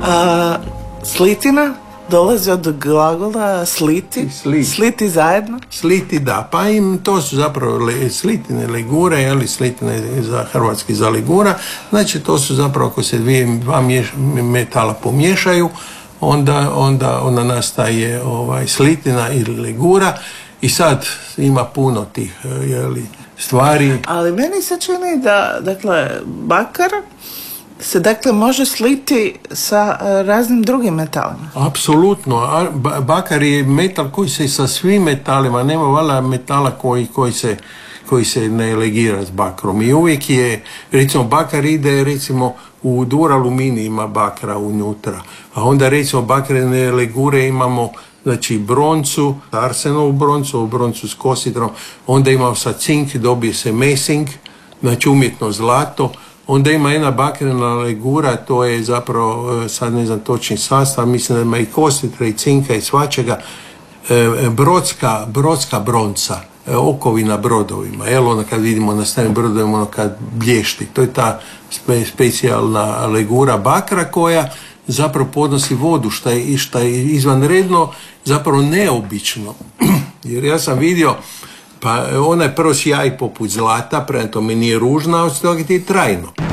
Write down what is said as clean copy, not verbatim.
Slitina dolazi od glagola sliti, sliti zajedno. Sliti, da, pa im to su zapravo slitine legure, ili slitine za hrvatski za legura, znači to su zapravo ako se dva metala pomiješaju, onda nastaje slitina ili legura i sad ima puno tih stvari. Ali meni se čini da, dakle, bakar se može sliti sa raznim drugim metalima. Apsolutno. Bakar je metal koji se sa svim metalima, nema valjda metala koji se ne legira s bakrom. I uvijek je, recimo, bakar ide, recimo, u duraluminij ima bakra unutra. A onda, recimo, bakrene legure imamo, znači, broncu, arsenovu broncu s kosidrom, onda imamo sa cink, dobije se mesing, znači umjetno zlato. Onda ima jedna bakrena legura, to je zapravo, sad ne znam točni sastav, mislim da ima i kositra i cinka i svačega, brodska bronca, okovina brodovima, ono kad vidimo na starim brodovima, ono kad blješti, to je ta specijalna legura bakra koja zapravo podnosi vodu, što je izvanredno, zapravo neobično, jer ja sam vidio, pa ona je prvo sjaj poput zlata, prema tome nije ružna, a od toga ti je trajno.